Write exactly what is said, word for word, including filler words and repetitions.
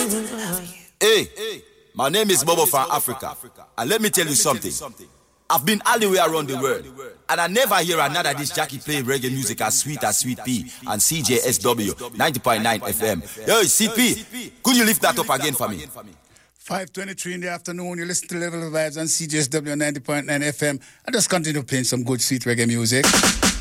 Hey, my name is Bobo from Africa, and let me tell you something. I've been all the way around the world, and I never hear another this Jackie play reggae music as sweet as Sweet P and C J S W ninety point nine F M. Yo, C P, could you lift that up again for me? five twenty-three in the afternoon, you listen to Level of Vibes on C J S W ninety point nine F M. I just continue playing some good sweet reggae music.